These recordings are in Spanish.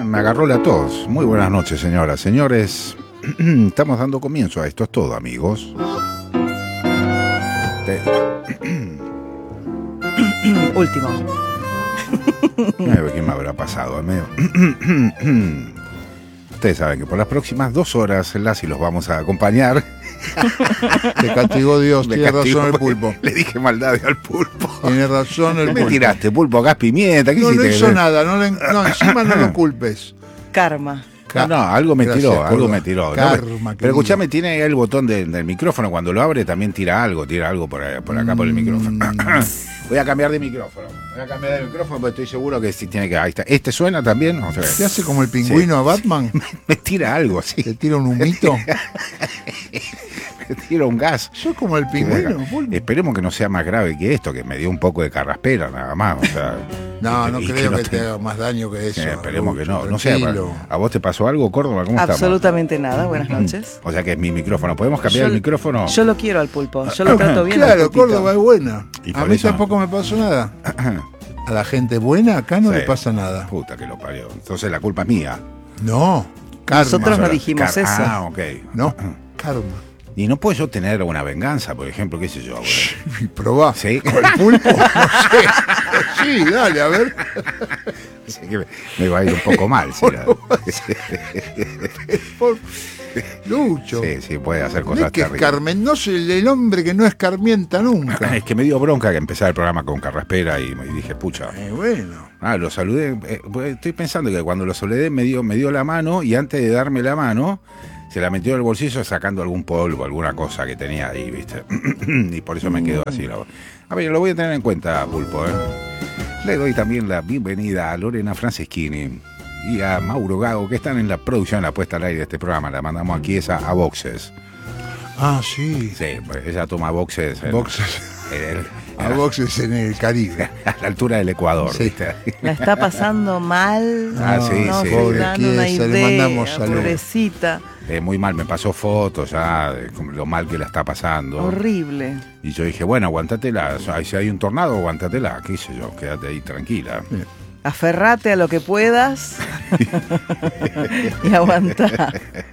Me agarró la tos. Muy buenas noches, señoras, señores. Estamos dando comienzo a Esto es Todo, amigos. Último. ¿Qué me habrá pasado? Ustedes saben que por las próximas 2 horas Lassi los vamos a acompañar. Te castigó Dios, tiene razón el pulpo. Le dije maldades al pulpo. Tiene razón el pulpo. Me tiraste, pulpo, gas, pimienta. ¿Qué no, hiciste? no hizo nada, no, encima no lo culpes. Karma. No, algo me Gracias, tiró, algo pulpo. me tiró. Karma, pero escuchame, tiene ahí el botón del micrófono. Cuando lo abre también tira algo por acá por el micrófono. Voy a cambiar de micrófono. Porque estoy seguro que sí tiene que. Ahí está. ¿Este suena también? O sea, ¿Te hace como el pingüino a Batman? me tira algo así. ¿Te tira un humito? Me tira un gas. Sos como el pingüino, pulpo. Esperemos que no sea más grave que esto, que me dio un poco de carraspera nada más. O sea, no creo no que te haga más daño que eso. Esperemos que no. No Tranquilo. sé, ¿a vos te pasó algo, Córdoba? ¿Cómo estamos? Absolutamente nada. Buenas noches. O sea que es mi micrófono. ¿Podemos cambiar el micrófono? Yo lo quiero al pulpo. Yo lo trato bien. Claro, Córdoba es buena. Y A por mí eso- tampoco me pasó nada. A la gente buena acá no Sí. le pasa nada. Puta que lo parió. Entonces la culpa es mía. No, karma. Nosotros no dijimos eso. Ah, ok. No, karma. Y no puedo yo tener una venganza, por ejemplo, qué sé yo. Y probá. Sí. ¿Con el pulpo? No sé. Sí, dale, a ver. Sí que me va a ir un poco mal. ¿Será? Lucho. Sí, puede hacer No cosas es que es terribles. Carmen, no soy el hombre que no escarmienta nunca. Es que me dio bronca que empezara el programa con carraspera y dije, pucha. Bueno. Lo saludé. Estoy pensando que cuando lo saludé me dio la mano y antes de darme la mano se la metió en el bolsillo sacando algún polvo, alguna cosa que tenía ahí, ¿viste? Y por eso me quedó así. A ver, lo voy a tener en cuenta, pulpo, ¿eh? Le doy también la bienvenida a Lorena Franceschini y a Mauro Gago, que están en la producción, la puesta al aire de este programa. La mandamos aquí esa a Boxes. Ah, sí. Sí, pues ella toma boxes. Boxes. A a boxes en el Caribe. la altura del Ecuador, Sí. ¿viste? La está pasando mal. Ah, sí, no sí. se Pobre dan una Kiesa, le idea. mandamos salud. Pobrecita. Muy mal, me pasó fotos ya de lo mal que la está pasando. Horrible. Y yo dije, bueno, aguántatela. Si hay un tornado, aguántatela. ¿Qué sé yo? Quédate ahí tranquila. Aferrate a lo que puedas y aguanta.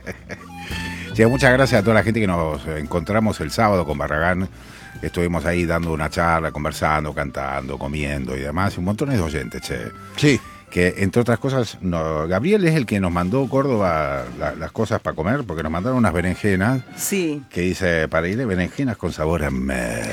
Sí, muchas gracias a toda la gente que nos encontramos el sábado con Barragán. Estuvimos ahí dando una charla, conversando, cantando, comiendo y demás. Y un montón de oyentes, che. Sí. Que entre otras cosas, Gabriel es el que nos mandó Córdoba las cosas para comer, porque nos mandaron unas berenjenas Sí. que dice, para ir de berenjenas con sabor a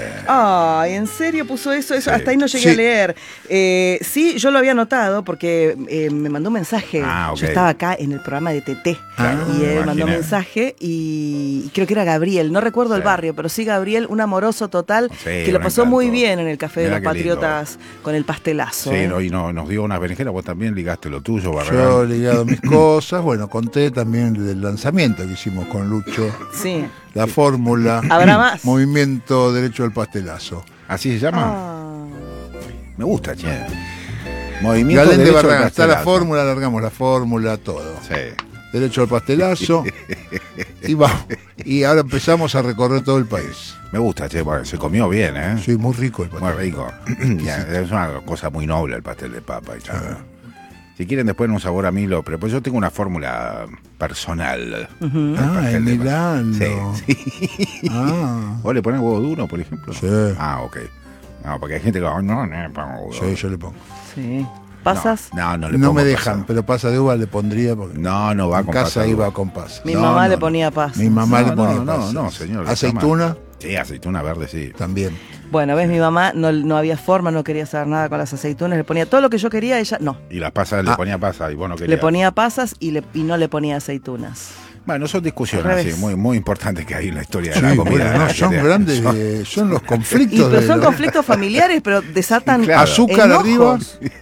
Ay, ¿en serio puso eso? Sí. Hasta ahí no llegué Sí. a leer. Sí, yo lo había notado porque me mandó un mensaje. Ah, ok. Yo estaba acá en el programa de TT. Claro, Y me él mandó imaginé. mensaje y creo que era Gabriel, no recuerdo el Sí. barrio, pero sí Gabriel, un amoroso total, Sí, que lo un pasó encanto. muy bien en el Café de Mirá los qué lindo. Patriotas con el pastelazo. Sí, y nos dio unas berenjenas, vos también ligaste lo tuyo, Barragán. Yo he ligado mis cosas. Bueno, conté también del lanzamiento que hicimos con Lucho. Sí. La fórmula. ¿Habrá más? Movimiento Derecho al Pastelazo. ¿Así se llama? Ah. Me gusta, che. Movimiento Galén de Derecho al Barragán. Está la Pastelazo. fórmula, alargamos la fórmula, todo. Sí. Derecho al Pastelazo. Y vamos. Y ahora empezamos a recorrer todo el país. Me gusta, che, porque se comió bien, ¿eh? Sí, muy rico el Muy pastel. rico. Ya, es una cosa muy noble el pastel de papa y tal. Si quieren después un sabor a Milo, pero pues yo tengo una fórmula personal. del Ah, pastel de papa. Emiliano. Sí. Ah, ¿Vos le pones huevo duro, por ejemplo? Sí. Ah, ok. No, porque hay gente que no pongo huevo sí, duro. yo le pongo. Sí. ¿Pasas? No le No pongo me pasas. dejan, pero pasa de uva le pondría porque No va en con casa pasas de iba uva. con pasas. Mi No, mamá no, le no. ponía pasas. Mi mamá le No, ponía no, pasas. no, señor. Aceituna Sí, aceituna verde, sí. también. Bueno, ves, mi mamá no había forma, no quería hacer nada con las aceitunas, le ponía todo lo que yo quería, ella no. Y las pasas le ponía pasas y vos no querías. Le ponía pasas y no le ponía aceitunas. Bueno, son discusiones Al así, revés. muy, muy importantes que hay en la historia de Sí, la comida. bueno, no, son grandes, son los conflictos. Pero de son los- conflictos familiares, pero desatan Claro. Azúcar enojos. arriba,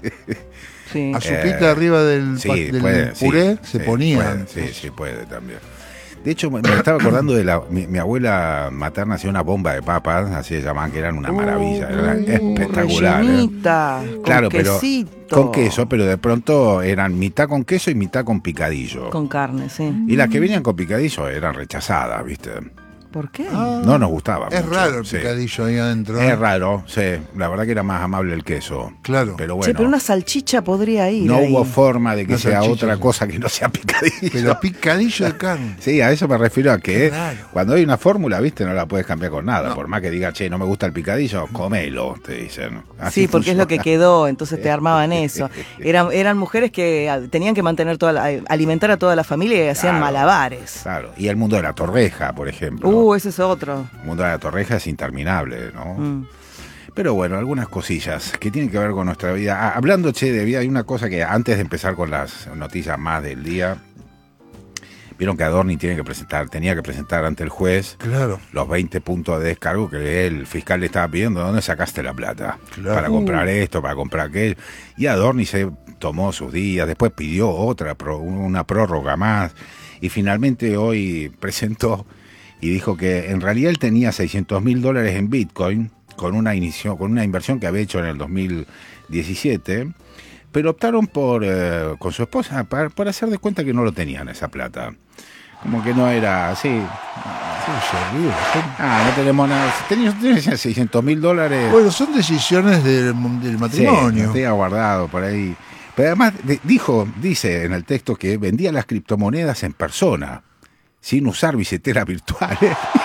Sí. azuquita arriba del, Sí, del puede, puré, sí, se sí, ponían. puede, sí, puede también. De hecho, me estaba acordando de mi abuela materna hacía una bomba de papas, así se llamaban, que eran una maravilla, eran espectaculares. Rellenita, con Claro, pero quesito. con queso, pero de pronto eran mitad con queso y mitad con picadillo. Con carne, sí. Y las que venían con picadillo eran rechazadas, ¿viste? ¿Por qué? No nos gustaba Es mucho, raro el sí. picadillo ahí adentro. Es raro, sí. La verdad que era más amable el queso. Claro. Pero Che, bueno, pero una salchicha podría ir no ahí. hubo forma de que Una sea salchicha, otra sí. cosa que no sea picadillo. Pero picadillo de carne. Sí, a eso me refiero a Qué que raro. cuando hay una fórmula, viste, no la puedes cambiar con nada. Por más que diga, che, no me gusta el picadillo, comelo, te dicen. Así Sí, porque es lo que funciona. quedó, entonces te armaban eso. Eran mujeres que tenían que mantener alimentar a toda la familia y hacían Claro. malabares. Claro, y el mundo de la torreja, por ejemplo. Ese es otro. El mundo de la torreja es interminable, ¿no? Mm. Pero bueno, algunas cosillas que tienen que ver con nuestra vida. Hablando, che, de vida, hay una cosa que antes de empezar con las noticias más del día, vieron que Adorni tenía que presentar ante el juez Claro. los 20 puntos de descargo que el fiscal le estaba pidiendo. ¿De dónde sacaste la plata? Claro. Para comprar esto, para comprar aquello. Y Adorni se tomó sus días, después pidió una prórroga más, y finalmente hoy presentó y dijo que en realidad él tenía $600.000 en Bitcoin con una inversión que había hecho en el 2017, pero optaron con su esposa por hacer de cuenta que no lo tenían esa plata. Como que no era así. No tenemos nada. Tenías $600.000. Bueno, son decisiones del Sí, matrimonio. lo tenía guardado por ahí. Pero además dice en el texto que vendía las criptomonedas en persona, sin usar billetera virtual.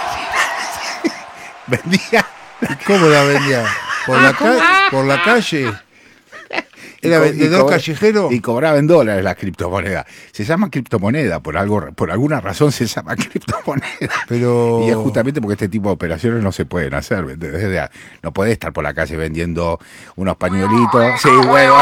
Vendía. ¿Y cómo la vendía? ¿Por la calle? ¿Era vendedor callejero? Y cobraba en dólares las criptomonedas. Se llama criptomoneda, por alguna razón se llama criptomoneda. Pero... Y es justamente porque este tipo de operaciones no se pueden hacer, ¿me entendés? O sea, no podés estar por la calle vendiendo unos pañuelitos. Sí, huevo.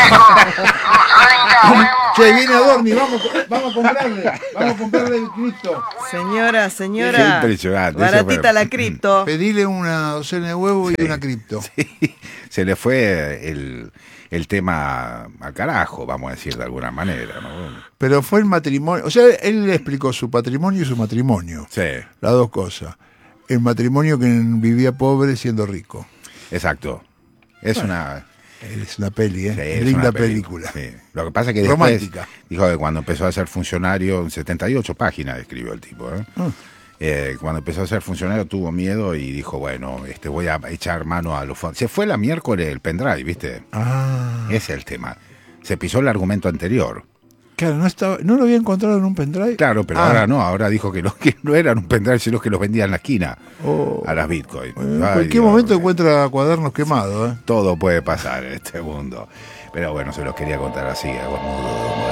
Che, viene Adorni, vamos a comprarle el cripto. Señora, Qué impresionante. baratita la cripto. Pedile una docena de huevos y una cripto. Se le fue el tema al carajo, vamos a decir de alguna manera, ¿no? Pero fue el matrimonio. O sea, él le explicó su patrimonio y su matrimonio. Sí, Las dos cosas. El matrimonio que vivía pobre siendo rico. exacto. Es una peli, ¿eh? Sí, es Linda una película. Sí. Lo que pasa es que después Romántica. dijo que cuando empezó a ser funcionario, en 78 páginas escribió el tipo, ¿eh? Cuando empezó a ser funcionario tuvo miedo y dijo, bueno, voy a echar mano a los fondos. Se fue la miércoles el pendrive, ¿viste? Ah. Ese es el tema. Se pisó el argumento anterior. Claro, no lo había encontrado en un pendrive. Claro, pero ahora no, ahora dijo que no eran un pendrive, sino que los vendía en la esquina a las Bitcoin. En Ay, cualquier Dios, momento encuentra cuadernos quemados, ¿eh? todo puede pasar en este mundo. Pero bueno, se los quería contar así, a modo.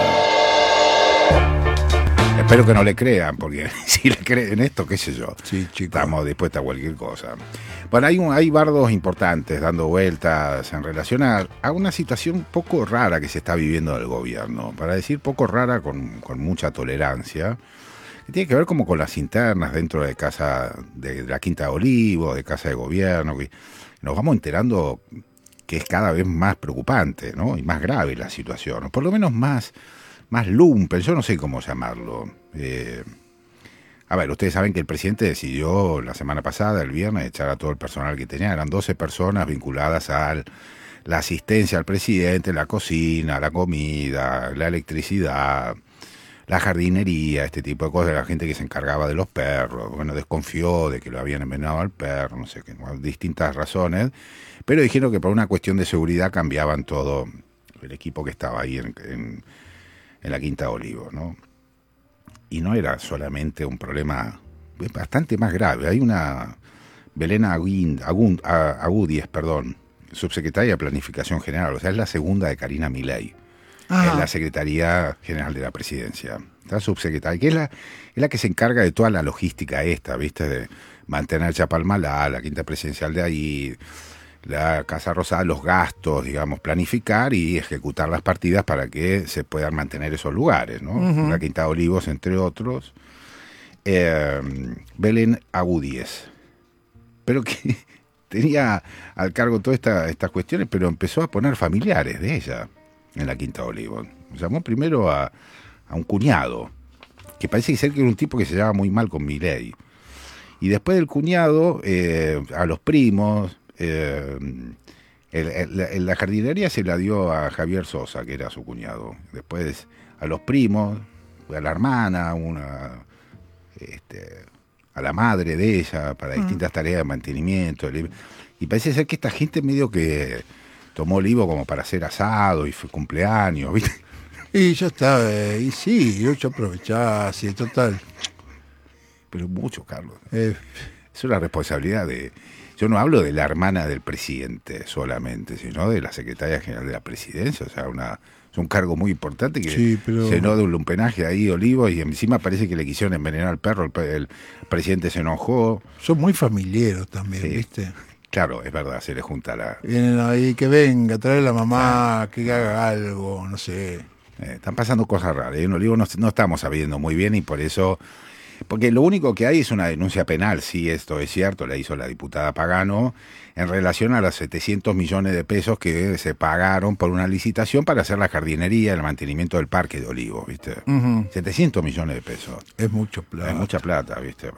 Espero que no le crean, porque si le creen esto, qué sé yo, Sí, chico. estamos dispuestos a cualquier cosa. Bueno, hay bardos importantes dando vueltas en relación a una situación poco rara que se está viviendo del gobierno. Para decir poco rara, con mucha tolerancia, que tiene que ver como con las internas dentro de casa de la Quinta de Olivos, de Casa de Gobierno, que nos vamos enterando que es cada vez más preocupante, ¿no? Y más grave la situación, o por lo menos más lumpen, yo no sé cómo llamarlo. A ver, ustedes saben que el presidente decidió la semana pasada, el viernes, echar a todo el personal que tenía. Eran 12 personas vinculadas a la asistencia al presidente, la cocina, la comida, la electricidad, la jardinería, este tipo de cosas. La gente que se encargaba de los perros, bueno, desconfió de que lo habían envenenado al perro, no sé qué, distintas razones. Pero dijeron que por una cuestión de seguridad cambiaban todo el equipo que estaba ahí en la Quinta de Olivos, ¿no? Y no era solamente un problema, bastante más grave. Hay una Belén Agúdiez, subsecretaria de Planificación General, o sea, es la segunda de Karina Milei, en la Secretaría General de la Presidencia. Está subsecretaria, que es la que se encarga de toda la logística esta, ¿viste? De mantener Chapalmalá, la Quinta Presidencial de ahí, la Casa Rosada, los gastos, digamos, planificar y ejecutar las partidas para que se puedan mantener esos lugares, ¿no? Uh-huh. La Quinta de Olivos, entre otros. Belén Agúdiez. Pero que tenía al cargo todas estas cuestiones, pero empezó a poner familiares de ella en la Quinta de Olivos. Llamó primero a un cuñado, que parece ser que era un tipo que se llevaba muy mal con Milei. Y después del cuñado, a los primos. La jardinería se la dio a Javier Sosa, que era su cuñado. Después a los primos, a la hermana, a la madre de ella para distintas tareas de mantenimiento. Y parece ser que esta gente medio que tomó olivo como para hacer asado y fue cumpleaños, ¿viste? Y ya está, y sí, yo aprovechás, y total. Pero mucho, Carlos. Es una responsabilidad de... Yo no hablo de la hermana del presidente solamente, sino de la secretaria general de la presidencia. O sea, es un cargo muy importante que Sí, pero... se llenó de un lumpenaje ahí, Olivo, y encima parece que le quisieron envenenar al perro. El presidente se enojó. Son muy familiares también, Sí. ¿viste? Claro, es verdad, se le junta la... Vienen ahí, que venga, trae a la mamá, que haga algo, no sé. Están pasando cosas raras. En Olivo no estamos sabiendo muy bien y por eso... Porque lo único que hay es una denuncia penal, sí, esto es cierto, la hizo la diputada Pagano, en relación a los 700 millones de pesos que se pagaron por una licitación para hacer la jardinería, el mantenimiento del parque de Olivos, ¿viste? 700 millones de pesos. Es mucho plata. Es mucha plata, ¿viste?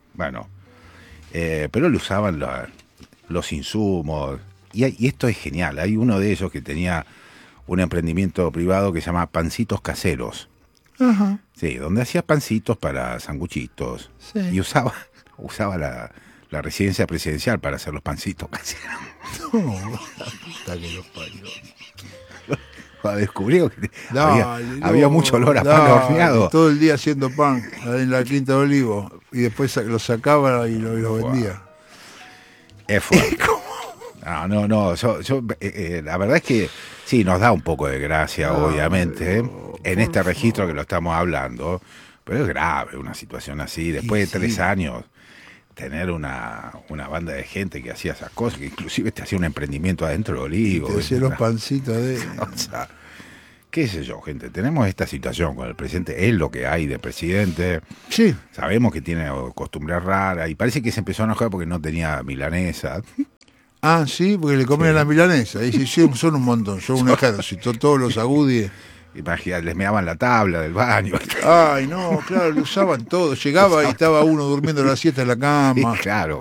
Pero le usaban los insumos. Y esto es genial. Hay uno de ellos que tenía un emprendimiento privado que se llama Pancitos Caseros. Ajá. Sí, donde hacía pancitos para sanguchitos. Sí. Y usaba la residencia presidencial para hacer los pancitos caseros. No, la puta que los parió. Descubrió que Dale, había mucho olor a pan horneado. Todo el día haciendo pan en la Quinta de Olivo. Y después lo sacaba y lo vendía. Es fuerte. No. La verdad es que sí, nos da un poco de gracia, obviamente, en este registro que lo estamos hablando. Pero es grave una situación así. Después de 3 años, tener una banda de gente que hacía esas cosas, que inclusive te hacía un emprendimiento adentro de Olivo. Te hacía los pancitos de... O sea, qué sé yo, gente. Tenemos esta situación con el presidente. Es lo que hay de presidente. Sí. Sabemos que tiene costumbres raras. Y parece que se empezó a enojar porque no tenía milanesa. Ah, sí, porque le comían la milanesa. Y sí, son un montón, son un ejército, todos los agudis. Imagínate, les meaban la tabla del baño. Ay, no, claro, lo usaban todo. Llegaba y estaba uno durmiendo la siesta en la cama. Sí, claro.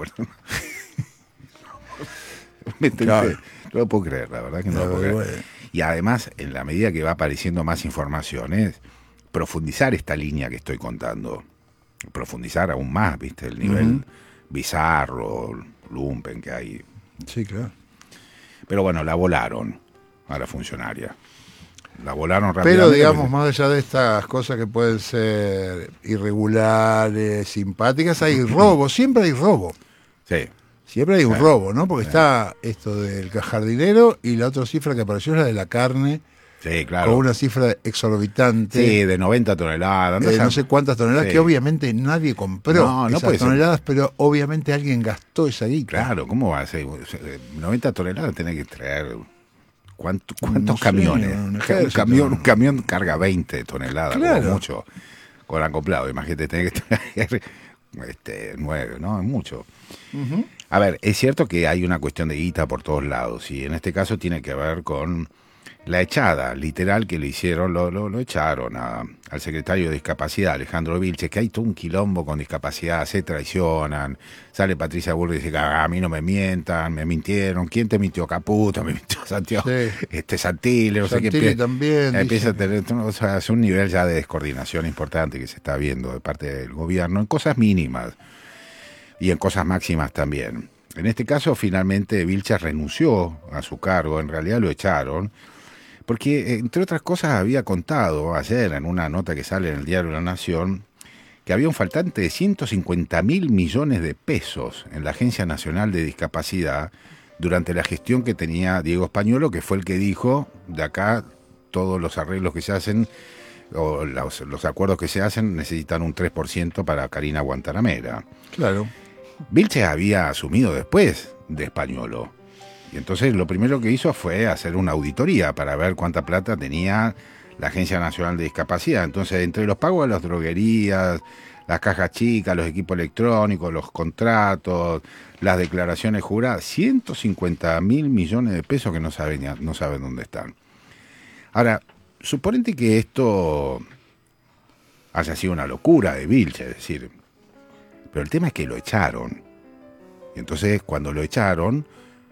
Claro. No lo puedo creer, la verdad que no lo puedo creer. Bueno. Y además, en la medida que va apareciendo más informaciones, profundizar esta línea que estoy contando. Profundizar aún más, ¿viste? El nivel bizarro, lumpen que hay. Sí, claro. Pero bueno, la volaron a la funcionaria. La volaron rápidamente. Pero digamos, más allá de estas cosas que pueden ser irregulares, simpáticas, hay robo, siempre hay robo. Sí. Siempre hay un robo, ¿no? Porque está esto del jardinero y la otra cifra que apareció es la de la carne, Sí, claro. con una cifra exorbitante. Sí, de 90 toneladas. No sé cuántas toneladas, Sí. que obviamente nadie compró No esas puede ser. toneladas, pero obviamente alguien gastó esa guita. Claro, ¿cómo va a ser? 90 toneladas tenés que traer. ¿Cuántos No sé, camiones? un Un ejército. camión carga 20 toneladas, Claro. como mucho. Con acoplado, imagínate, tenés que traer 9, ¿no? Es mucho. A ver, es cierto que hay una cuestión de guita por todos lados, y en este caso tiene que ver con la echada, literal, que le hicieron, lo echaron al secretario de Discapacidad, Alejandro Vilches, que hay todo un quilombo con discapacidad, se traicionan, sale Patricia Bullrich y dice, a mí no me mientan, me mintieron, ¿quién te mintió? Caputo, me mintió Santiago, Sí. Santilli, no sé qué. Santilli también, Empieza a dice. tener, o sea, es un nivel ya de descoordinación importante que se está viendo de parte del gobierno, en cosas mínimas y en cosas máximas también. En este caso, finalmente, Vilches renunció a su cargo, en realidad lo echaron, porque, entre otras cosas, había contado ayer en una nota que sale en el diario La Nación que había un faltante de 150.000 millones de pesos en la Agencia Nacional de Discapacidad durante la gestión que tenía Diego Españolo, que fue el que dijo, de acá todos los arreglos que se hacen, o los acuerdos que se hacen, necesitan un 3% para Karina Guantanamera. Claro. Vilches había asumido después de Españolo. Y entonces lo primero que hizo fue hacer una auditoría para ver cuánta plata tenía la Agencia Nacional de Discapacidad. Entonces, entre los pagos a las droguerías, las cajas chicas, los equipos electrónicos, los contratos, las declaraciones juradas, 150.000 millones de pesos que no saben dónde están. Ahora, suponete que esto haya sido una locura de Vilches, es decir, pero el tema es que lo echaron. Y entonces, cuando lo echaron,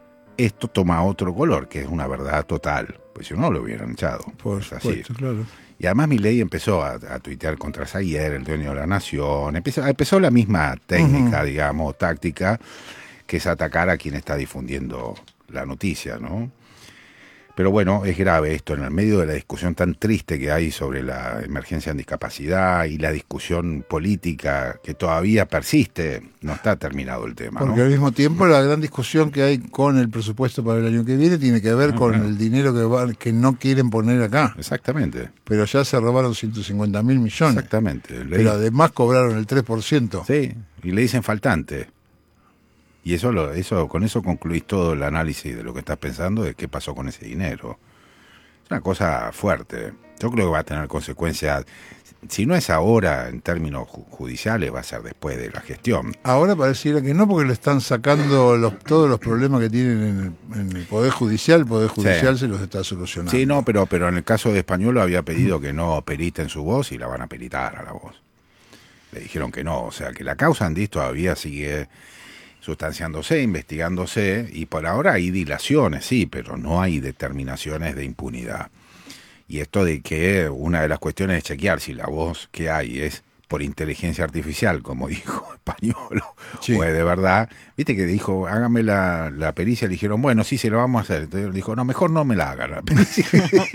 esto toma otro color, que es una verdad total. Pues si no lo hubieran echado. Por Es así. supuesto, claro. Y además Milei empezó a tuitear contra Zaguer, el dueño de la nación. Empezó la misma técnica, digamos, táctica, que es atacar a quien está difundiendo la noticia, ¿no? Pero bueno, es grave esto, en el medio de la discusión tan triste que hay sobre la emergencia en discapacidad y la discusión política que todavía persiste, no está terminado el tema, Porque ¿no? al mismo tiempo la gran discusión que hay con el presupuesto para el año que viene tiene que ver con el dinero que no quieren poner acá. Exactamente, Pero ya se robaron 150.000 millones. exactamente. Pero además cobraron el 3%. Sí, y le dicen faltante. Y con eso concluís todo el análisis de lo que estás pensando, de qué pasó con ese dinero. Es una cosa fuerte. Yo creo que va a tener consecuencias, si no es ahora en términos judiciales, va a ser después de la gestión. Ahora pareciera que no, porque le están sacando todos los problemas que tienen en el Poder Judicial. El Poder Judicial se los está solucionando. Sí, no, pero en el caso de Españolo había pedido que no periten su voz y la van a peritar a la voz. Le dijeron que no, o sea que la causa Andís todavía sigue sustanciándose, investigándose, y por ahora hay dilaciones, sí, pero no hay determinaciones de impunidad. Y esto de que una de las cuestiones es chequear si la voz que hay es por inteligencia artificial, como dijo Españolo, Sí. o es de verdad. Viste que dijo, hágame la pericia, le dijeron, bueno, sí, se lo vamos a hacer. Entonces dijo, no, mejor no me la hagan la pericia.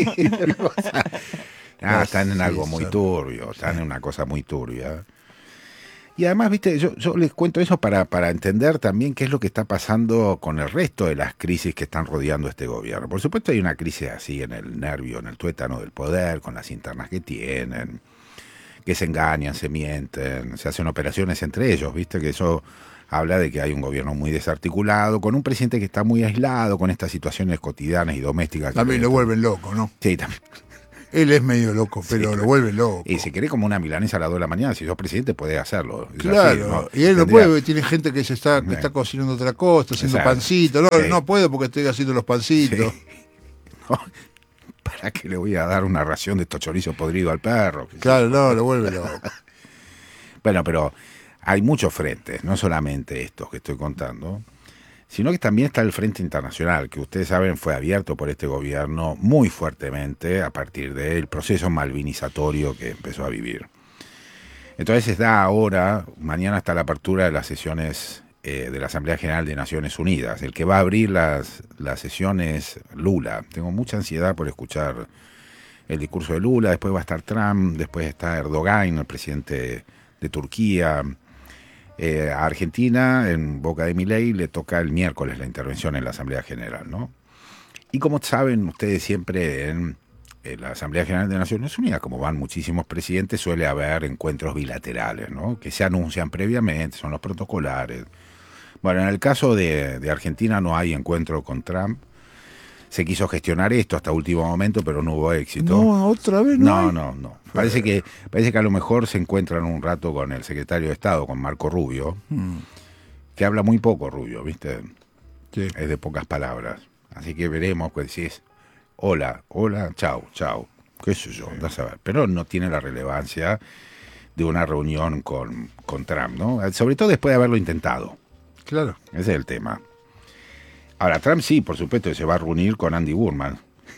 Están en algo muy turbio, están en una cosa muy turbia. Y además, viste, yo les cuento eso para entender también qué es lo que está pasando con el resto de las crisis que están rodeando este gobierno. Por supuesto hay una crisis así en el nervio, en el tuétano del poder, con las internas que tienen, que se engañan, se mienten, se hacen operaciones entre ellos, viste, que eso habla de que hay un gobierno muy desarticulado, con un presidente que está muy aislado, con estas situaciones cotidianas y domésticas. También lo vuelven loco, ¿no? Sí, también. Él es medio loco, pero lo vuelve loco. Y si querés como una milanesa a las 2 de la mañana, si sos presidente podés hacerlo. Es Claro, así, ¿no? y él no Tendría- puede, tiene gente que está cocinando otra cosa, haciendo Exacto. pancitos. No, Sí. no puedo porque estoy haciendo los pancitos. Sí. No, ¿para qué le voy a dar una ración de estos chorizos podridos al perro? Claro, no, lo vuelve loco. Bueno, pero hay muchos frentes, no solamente estos que estoy contando, sino que también está el frente internacional, que ustedes saben fue abierto por este gobierno muy fuertemente a partir del proceso malvinizatorio que empezó a vivir. Entonces se da ahora, mañana está la apertura de las sesiones de la Asamblea General de Naciones Unidas. El que va a abrir las sesiones Lula. Tengo mucha ansiedad por escuchar el discurso de Lula, después va a estar Trump, después está Erdogan, el presidente de Turquía. A Argentina, en boca de Milei, le toca el miércoles la intervención en la Asamblea General, ¿no? Y como saben ustedes, siempre en la Asamblea General de Naciones Unidas, como van muchísimos presidentes, suele haber encuentros bilaterales, ¿no? Que se anuncian previamente, son los protocolares. Bueno, en el caso de Argentina no hay encuentro con Trump. Se quiso gestionar esto hasta último momento, pero no hubo éxito. No, otra vez no. No. Parece que a lo mejor se encuentran un rato con el secretario de Estado, con Marco Rubio, que habla muy poco Rubio, ¿viste? Sí. Es de pocas palabras. Así que veremos, pues si es hola, chau, qué sé yo, andás a ver. Pero no tiene la relevancia de una reunión con Trump, ¿no? Sobre todo después de haberlo intentado. Claro. Ese es el tema. Ahora, Trump sí, por supuesto, se va a reunir con Andy Burman,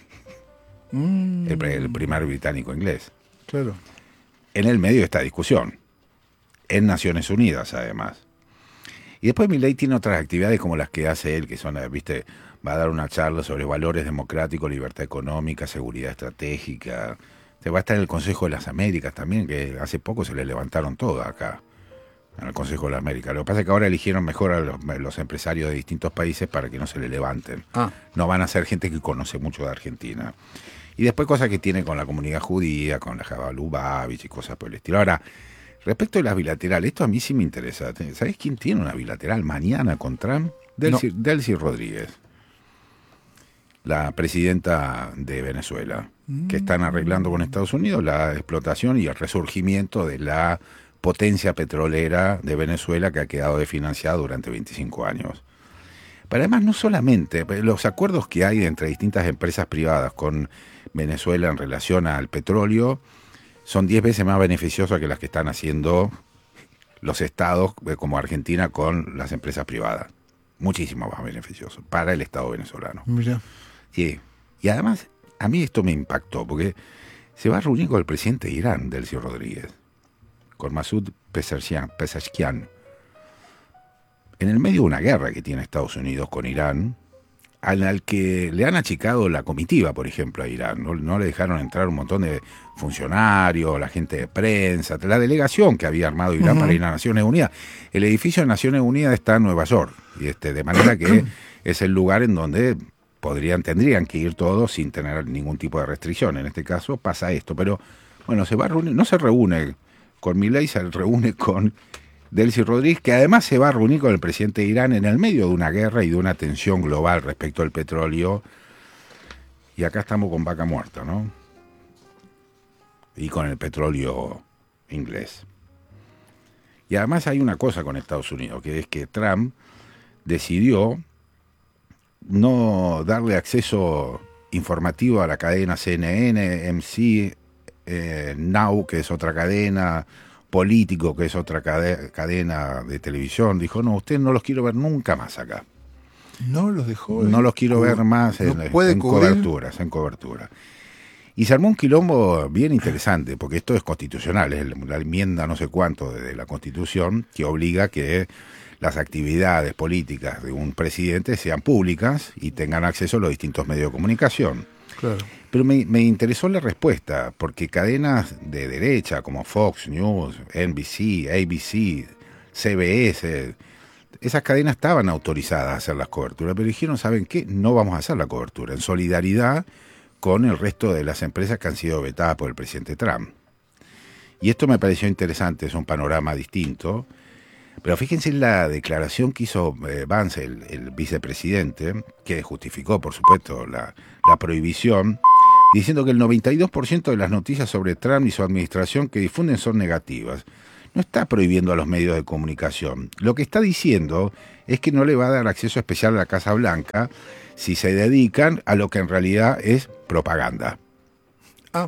el primer británico inglés, Claro. en el medio de esta discusión, en Naciones Unidas, además. Y después Milei tiene otras actividades como las que hace él, que son, viste, va a dar una charla sobre valores democráticos, libertad económica, seguridad estratégica. Se va a estar en el Consejo de las Américas también, que hace poco se le levantaron todas acá, en el Consejo de las Américas. Lo que pasa es que ahora eligieron mejor a los empresarios de distintos países para que no se le levanten. No van a ser gente que conoce mucho de Argentina. Y después cosas que tiene con la comunidad judía, con la Jabal Lubavitch y cosas por el estilo. Ahora, respecto de las bilaterales, esto a mí sí me interesa. ¿Sabés quién tiene una bilateral mañana con Trump? Delcy Rodríguez, la presidenta de Venezuela, que están arreglando con Estados Unidos la explotación y el resurgimiento de la potencia petrolera de Venezuela que ha quedado desfinanciada durante 25 años. Pero además no solamente, los acuerdos que hay entre distintas empresas privadas con Venezuela en relación al petróleo son 10 veces más beneficiosos que las que están haciendo los estados como Argentina con las empresas privadas. Muchísimo más beneficioso para el Estado venezolano. Mira. Sí. Y además, a mí esto me impactó, porque se va a reunir con el presidente de Irán, Delcy Rodríguez, con Masoud Pezeshkian, en el medio de una guerra que tiene Estados Unidos con Irán, al que le han achicado la comitiva, por ejemplo, a Irán. No le dejaron entrar un montón de funcionarios, la gente de prensa, la delegación que había armado Irán para ir a Naciones Unidas. El edificio de Naciones Unidas está en Nueva York, y de manera que es el lugar en donde tendrían que ir todos sin tener ningún tipo de restricción. En este caso pasa esto, pero bueno, se va a reunir, no se reúne con Milei, se reúne con Delcy Rodríguez, que además se va a reunir con el presidente de Irán en el medio de una guerra y de una tensión global respecto al petróleo. Y acá estamos con vaca muerta, ¿no? Y con el petróleo inglés. Y además hay una cosa con Estados Unidos, que es que Trump decidió no darle acceso informativo a la cadena CNN, MC, Now, que es otra cadena, Político, que es otra cadena de televisión. Dijo, no, ustedes no los quiero ver nunca más acá. No los dejó. No los quiero ver más en coberturas, Y se armó un quilombo bien interesante, porque esto es constitucional, es la enmienda no sé cuánto de la Constitución que obliga que las actividades políticas de un presidente sean públicas y tengan acceso a los distintos medios de comunicación. Claro. Pero me interesó la respuesta, porque cadenas de derecha como Fox News, NBC, ABC, CBS, esas cadenas estaban autorizadas a hacer las coberturas, pero dijeron, ¿saben qué? No vamos a hacer la cobertura, en solidaridad con el resto de las empresas que han sido vetadas por el presidente Trump. Y esto me pareció interesante, es un panorama distinto. Pero fíjense en la declaración que hizo Vance, el vicepresidente, que justificó, por supuesto, la prohibición, diciendo que el 92% de las noticias sobre Trump y su administración que difunden son negativas. No está prohibiendo a los medios de comunicación. Lo que está diciendo es que no le va a dar acceso especial a la Casa Blanca si se dedican a lo que en realidad es propaganda. Ah.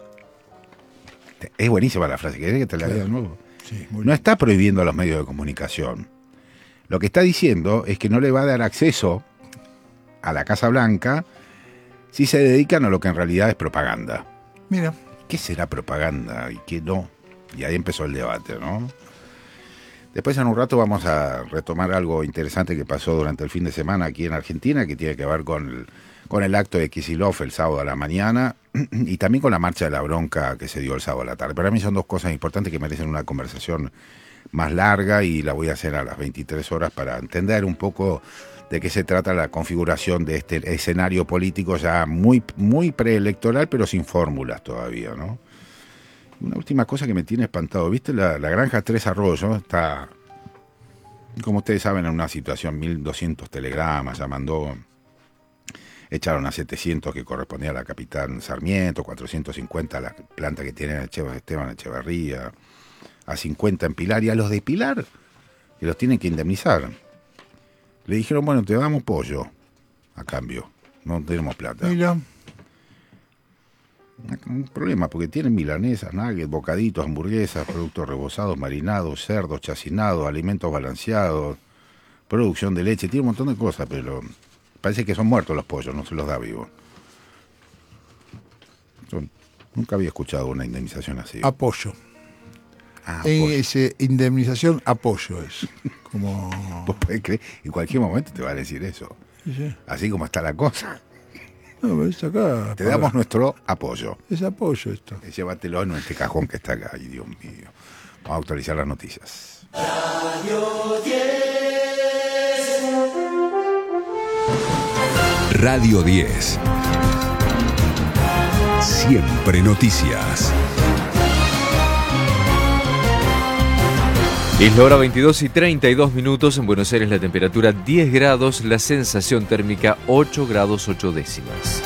Es buenísima la frase, ¿querés que te la lea de nuevo? Sí, no está prohibiendo a los medios de comunicación. Lo que está diciendo es que no le va a dar acceso a la Casa Blanca si se dedican a lo que en realidad es propaganda. Mira. ¿Qué será propaganda y qué no? Y ahí empezó el debate, ¿no? Después en un rato vamos a retomar algo interesante que pasó durante el fin de semana aquí en Argentina, que tiene que ver con el acto de Kicillof el sábado a la mañana y también con la marcha de la bronca que se dio el sábado a la tarde. Para mí son dos cosas importantes que merecen una conversación más larga y la voy a hacer a las 23 horas para entender un poco de qué se trata la configuración de este escenario político ya muy, muy preelectoral, pero sin fórmulas todavía, ¿no? Una última cosa que me tiene espantado, ¿viste? La granja Tres Arroyos está, como ustedes saben, en una situación, 1200 telegramas, ya mandó, echaron a 700 que correspondía a la Capitán Sarmiento, 450 a la planta que tiene Esteban Echeverría, a 50 en Pilar, y a los de Pilar, que los tienen que indemnizar. Le dijeron, bueno, te damos pollo a cambio, no tenemos plata. Mira. Un problema, porque tienen milanesas, nuggets, bocaditos, hamburguesas, productos rebozados, marinados, cerdos, chacinados, alimentos balanceados, producción de leche, tiene un montón de cosas, pero parece que son muertos los pollos, no se los da vivos. Nunca había escuchado una indemnización así. Apoyo. Apoyo. Indemnización apoyo es. Como... ¿Vos podés creer? En cualquier momento te va a decir eso. Sí. Así como está la cosa. No, ves acá. Te damos nuestro apoyo. Es apoyo esto. Llévatelo en este cajón que está acá. Ay, Dios mío. Vamos a actualizar las noticias. Radio 10. Siempre noticias. Es la hora 22:32. En Buenos Aires la temperatura 10 grados, la sensación térmica 8 grados 8 décimas.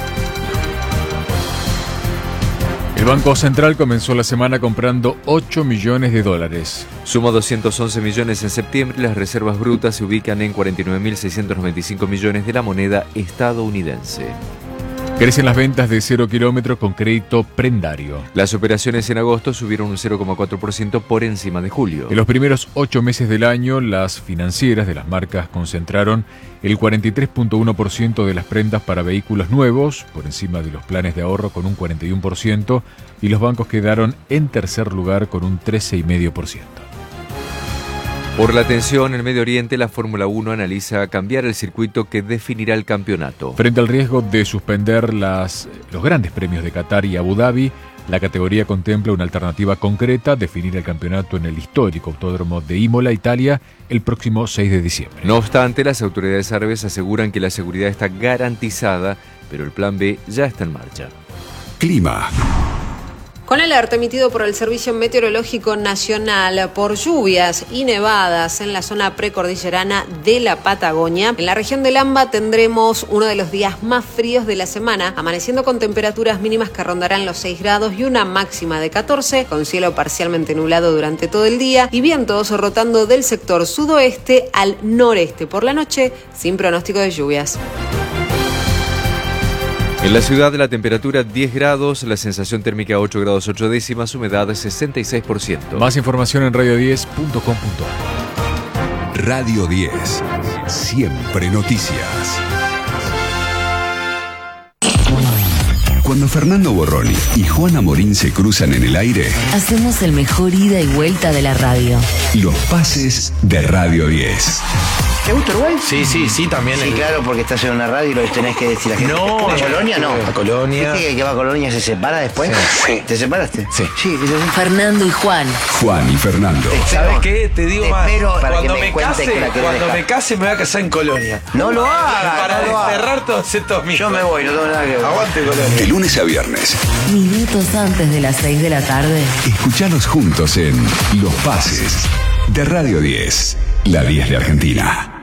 El Banco Central comenzó la semana comprando $8 millones. Suma 211 millones en septiembre. Las reservas brutas se ubican en 49.695 millones de la moneda estadounidense. Crecen las ventas de 0 kilómetros con crédito prendario. Las operaciones en agosto subieron un 0,4% por encima de julio. En los primeros 8 meses del año, las financieras de las marcas concentraron el 43,1% de las prendas para vehículos nuevos, por encima de los planes de ahorro con un 41%, y los bancos quedaron en tercer lugar con un 13,5%. Por la tensión en Medio Oriente, la Fórmula 1 analiza cambiar el circuito que definirá el campeonato. Frente al riesgo de suspender los grandes premios de Qatar y Abu Dhabi, la categoría contempla una alternativa concreta: definir el campeonato en el histórico autódromo de Imola, Italia, el próximo 6 de diciembre. No obstante, las autoridades árabes aseguran que la seguridad está garantizada, pero el plan B ya está en marcha. Clima. Con el alerta emitido por el Servicio Meteorológico Nacional por lluvias y nevadas en la zona precordillerana de la Patagonia, en la región del AMBA tendremos uno de los días más fríos de la semana, amaneciendo con temperaturas mínimas que rondarán los 6 grados y una máxima de 14, con cielo parcialmente nublado durante todo el día y vientos rotando del sector sudoeste al noreste por la noche, sin pronóstico de lluvias. En la ciudad la temperatura 10 grados, la sensación térmica 8 grados 8 décimas, humedad 66%. Más información en radio10.com.ar. Radio 10. Siempre noticias. Cuando Fernando Borroni y Juana Morín se cruzan en el aire, hacemos el mejor ida y vuelta de la radio. Los pases de Radio 10. ¿Te gusta Uruguay? Sí, también. Sí, claro, porque estás en una radio y lo tenés que decir a la gente. No. ¿A Colonia? No. A Colonia. ¿Viste que el que va a Colonia se separa después? Sí. ¿Te separaste? Sí. Sí, Fernando y Juan. Juan y Fernando. ¿Sabes qué? Te digo más. Cuando me case me voy a casar en Colonia. No lo hagas. Para desterrar todos estos mitos. Yo me voy, no tengo nada que ver. Aguante Colonia. De lunes a viernes. Minutos antes de las 6 de la tarde. Escuchalos juntos en Los Pases de Radio 10. La 10 de Argentina.